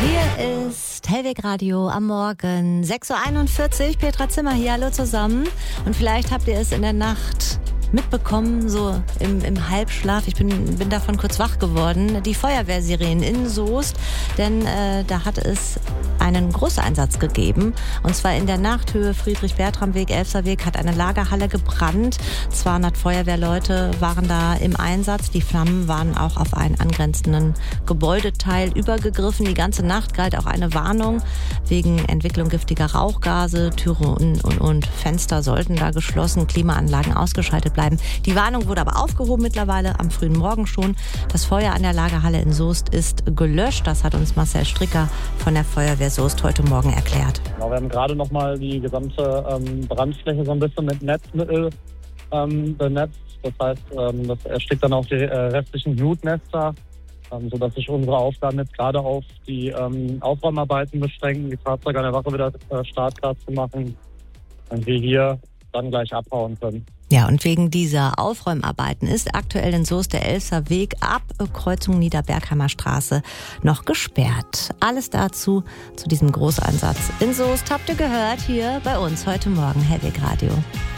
Hier ist Hellweg Radio am Morgen, 6.41 Uhr, Petra Zimmer hier, hallo zusammen. Und vielleicht habt ihr es in der Nacht mitbekommen, so im Halbschlaf, ich bin davon kurz wach geworden, die Feuerwehrsirenen in Soest, denn da hat es einen Großeinsatz gegeben, und zwar in der Nachthöhe Friedrich-Bertram-Weg, Elfserweg, hat eine Lagerhalle gebrannt. 200 Feuerwehrleute waren da im Einsatz, die Flammen waren auch auf einen angrenzenden Gebäudeteil übergegriffen. Die ganze Nacht galt auch eine Warnung wegen Entwicklung giftiger Rauchgase, Türen und Fenster sollten da geschlossen, Klimaanlagen ausgeschaltet bleiben. Die Warnung wurde aber aufgehoben mittlerweile am frühen Morgen schon. Das Feuer an der Lagerhalle in Soest ist gelöscht. Das hat uns Marcel Stricker von der Feuerwehr Soest heute Morgen erklärt. Genau, wir haben gerade noch mal die gesamte Brandfläche so ein bisschen mit Netzmittel benetzt. Das heißt, das erstickt dann auch die restlichen Glutnester, sodass sich unsere Aufgaben jetzt gerade auf die Aufräumarbeiten beschränken, die Fahrzeuge an der Wache wieder startklar zu machen und wir hier dann gleich abhauen können. Ja, und wegen dieser Aufräumarbeiten ist aktuell in Soest der Elfserweg ab Kreuzung Niederbergheimer Straße noch gesperrt. Alles dazu, zu diesem Großeinsatz in Soest, habt ihr gehört hier bei uns heute Morgen, Hellweg Radio.